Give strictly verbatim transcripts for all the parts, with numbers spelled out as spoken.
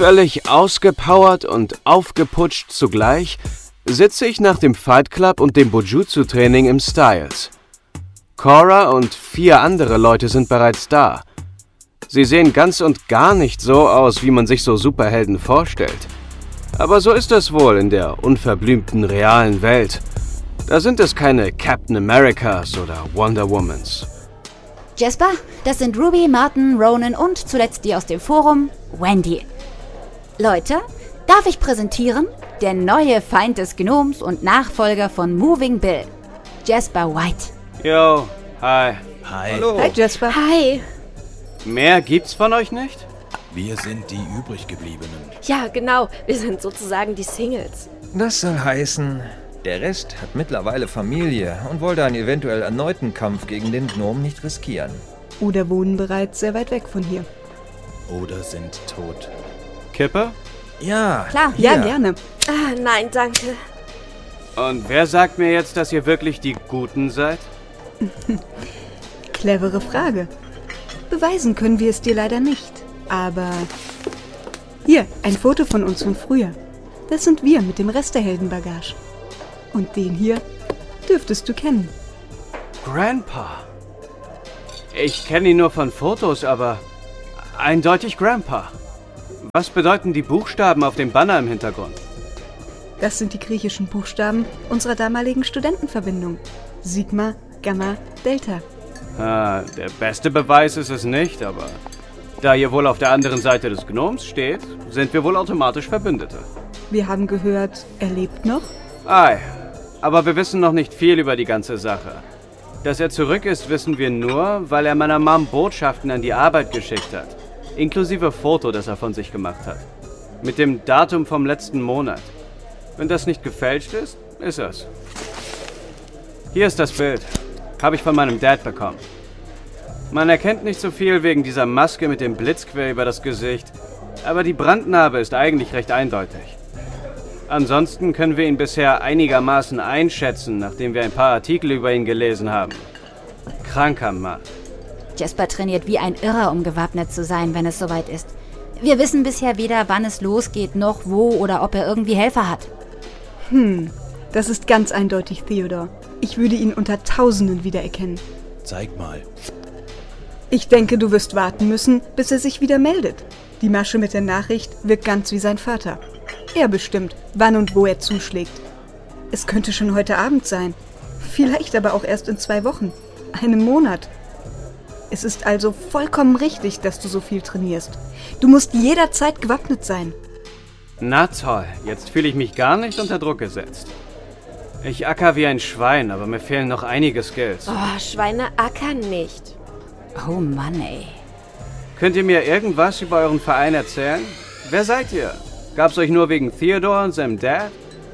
Völlig ausgepowert und aufgeputscht zugleich sitze ich nach dem Fight Club und dem Bujutsu-Training im Styles. Cora und vier andere Leute sind bereits da. Sie sehen ganz und gar nicht so aus, wie man sich so Superhelden vorstellt. Aber so ist es wohl in der unverblümten realen Welt. Da sind es keine Captain Americas oder Wonder Womans. Jasper, das sind Ruby, Martin, Ronan und zuletzt die aus dem Forum, Wendy. Leute, darf ich präsentieren? Der neue Feind des Gnoms und Nachfolger von Moving Bill, Jasper White. Yo, hi. Hi. Hallo. Hi, Jasper. Hi. Mehr gibt's von euch nicht? Wir sind die übriggebliebenen. Ja, genau. Wir sind sozusagen die Singles. Das soll heißen, der Rest hat mittlerweile Familie und wollte einen eventuell erneuten Kampf gegen den Gnom nicht riskieren. Oder wohnen bereits sehr weit weg von hier. Oder sind tot. Kippe? Ja, Klar. Ja, hier. gerne. Ah, nein, danke. Und wer sagt mir jetzt, dass ihr wirklich die Guten seid? Clevere Frage. Beweisen können wir es dir leider nicht. Aber hier, ein Foto von uns von früher. Das sind wir mit dem Rest der Heldenbagage. Und den hier dürftest du kennen. Grandpa. Ich kenne ihn nur von Fotos, aber eindeutig Grandpa. Was bedeuten die Buchstaben auf dem Banner im Hintergrund? Das sind die griechischen Buchstaben unserer damaligen Studentenverbindung. Sigma, Gamma, Delta. Ah, der beste Beweis ist es nicht, aber da ihr wohl auf der anderen Seite des Gnoms steht, sind wir wohl automatisch Verbündete. Wir haben gehört, er lebt noch. Ei, aber wir wissen noch nicht viel über die ganze Sache. Dass er zurück ist, wissen wir nur, weil er meiner Mom Botschaften an die Arbeit geschickt hat. Inklusive Foto, das er von sich gemacht hat. Mit dem Datum vom letzten Monat. Wenn das nicht gefälscht ist, ist es. Hier ist das Bild. Habe ich von meinem Dad bekommen. Man erkennt nicht so viel wegen dieser Maske mit dem Blitzquer über das Gesicht, aber die Brandnarbe ist eigentlich recht eindeutig. Ansonsten können wir ihn bisher einigermaßen einschätzen, nachdem wir ein paar Artikel über ihn gelesen haben. Kranker Mann. Jasper trainiert wie ein Irrer, um gewappnet zu sein, wenn es soweit ist. Wir wissen bisher weder, wann es losgeht, noch wo oder ob er irgendwie Helfer hat. Hm, das ist ganz eindeutig Theodor. Ich würde ihn unter Tausenden wiedererkennen. Zeig mal. Ich denke, du wirst warten müssen, bis er sich wieder meldet. Die Masche mit der Nachricht wirkt ganz wie sein Vater. Er bestimmt, wann und wo er zuschlägt. Es könnte schon heute Abend sein. Vielleicht aber auch erst in zwei Wochen. Einem Monat. Es ist also vollkommen richtig, dass du so viel trainierst. Du musst jederzeit gewappnet sein. Na toll, jetzt fühle ich mich gar nicht unter Druck gesetzt. Ich acker wie ein Schwein, aber mir fehlen noch einige Skills. Oh, Schweine ackern nicht. Oh Mann, ey. Könnt ihr mir irgendwas über euren Verein erzählen? Wer seid ihr? Gab's euch nur wegen Theodor und seinem Dad?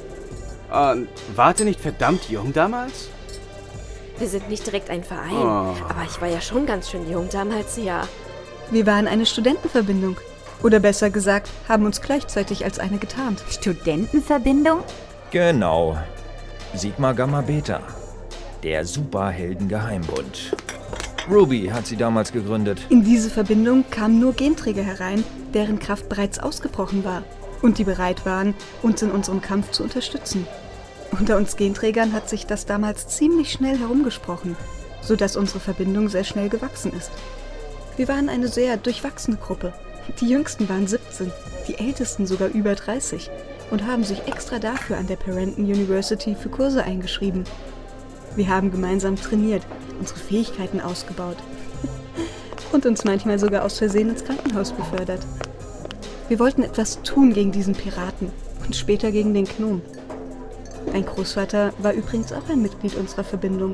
Und wart ihr nicht verdammt jung damals? Wir sind nicht direkt ein Verein. Oh. Aber ich war ja schon ganz schön jung damals, ja. Wir waren eine Studentenverbindung. Oder besser gesagt, haben uns gleichzeitig als eine getarnt. Studentenverbindung? Genau. Sigma Gamma Beta. Der Superhelden-Geheimbund. Ruby hat sie damals gegründet. In diese Verbindung kamen nur Genträger herein, deren Kraft bereits ausgebrochen war. Und die bereit waren, uns in unserem Kampf zu unterstützen. Unter uns Genträgern hat sich das damals ziemlich schnell herumgesprochen, sodass unsere Verbindung sehr schnell gewachsen ist. Wir waren eine sehr durchwachsene Gruppe. Die Jüngsten waren siebzehn, die Ältesten sogar über dreißig und haben sich extra dafür an der Parenton University für Kurse eingeschrieben. Wir haben gemeinsam trainiert, unsere Fähigkeiten ausgebaut und uns manchmal sogar aus Versehen ins Krankenhaus befördert. Wir wollten etwas tun gegen diesen Piraten und später gegen den Gnom. Mein Großvater war übrigens auch ein Mitglied unserer Verbindung.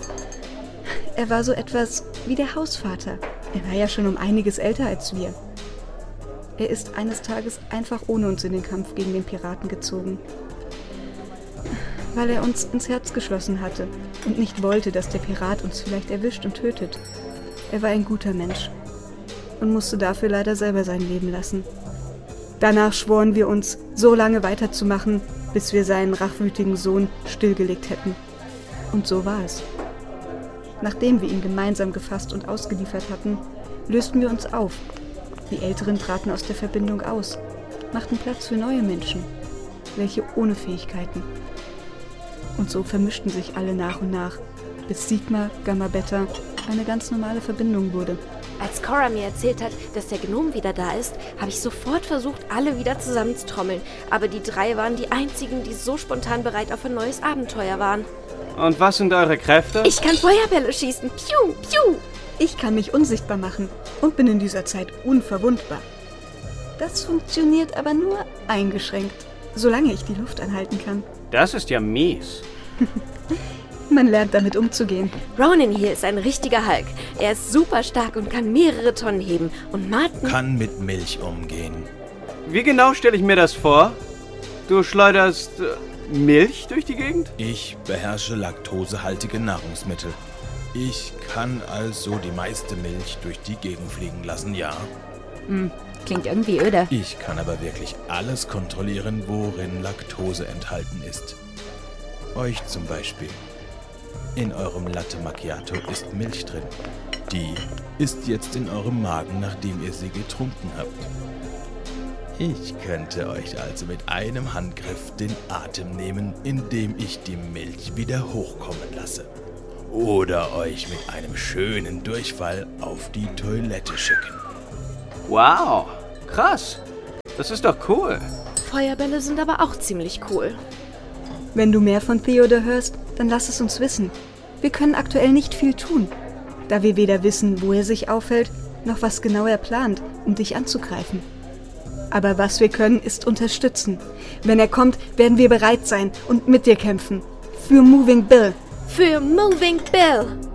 Er war so etwas wie der Hausvater. Er war ja schon um einiges älter als wir. Er ist eines Tages einfach ohne uns in den Kampf gegen den Piraten gezogen. Weil er uns ins Herz geschlossen hatte und nicht wollte, dass der Pirat uns vielleicht erwischt und tötet. Er war ein guter Mensch und musste dafür leider selber sein Leben lassen. Danach schworen wir uns, so lange weiterzumachen, bis wir seinen rachwütigen Sohn stillgelegt hätten. Und so war es. Nachdem wir ihn gemeinsam gefasst und ausgeliefert hatten, lösten wir uns auf. Die Älteren traten aus der Verbindung aus machten Platz für neue Menschen, welche ohne Fähigkeiten. Und so vermischten sich alle nach und nach, bis Sigma Gamma Beta eine ganz normale Verbindung wurde. Als Cora mir erzählt hat, dass der Gnom wieder da ist, habe ich sofort versucht, alle wieder zusammenzutrommeln. Aber die drei waren die einzigen, die so spontan bereit auf ein neues Abenteuer waren. Und was sind eure Kräfte? Ich kann Feuerbälle schießen. Piu, piu. Ich kann mich unsichtbar machen und bin in dieser Zeit unverwundbar. Das funktioniert aber nur eingeschränkt, solange ich die Luft anhalten kann. Das ist ja mies. Man lernt damit umzugehen. Ronan hier ist ein richtiger Hulk. Er ist super stark und kann mehrere Tonnen heben. Und Martin... Kann mit Milch umgehen. Wie genau stelle ich mir das vor? Du schleuderst äh, Milch durch die Gegend? Ich beherrsche laktosehaltige Nahrungsmittel. Ich kann also die meiste Milch durch die Gegend fliegen lassen, ja. Hm, klingt irgendwie öde. Ich kann aber wirklich alles kontrollieren, worin Laktose enthalten ist. Euch zum Beispiel. In eurem Latte Macchiato ist Milch drin. Die ist jetzt in eurem Magen, nachdem ihr sie getrunken habt. Ich könnte euch also mit einem Handgriff den Atem nehmen, indem ich die Milch wieder hochkommen lasse. Oder euch mit einem schönen Durchfall auf die Toilette schicken. Wow, krass. Das ist doch cool. Feuerbälle sind aber auch ziemlich cool. Wenn du mehr von Theodor hörst, dann lass es uns wissen. Wir können aktuell nicht viel tun, da wir weder wissen, wo er sich aufhält, noch was genau er plant, um dich anzugreifen. Aber was wir können, ist unterstützen. Wenn er kommt, werden wir bereit sein und mit dir kämpfen. Für Moving Bill. Für Moving Bill.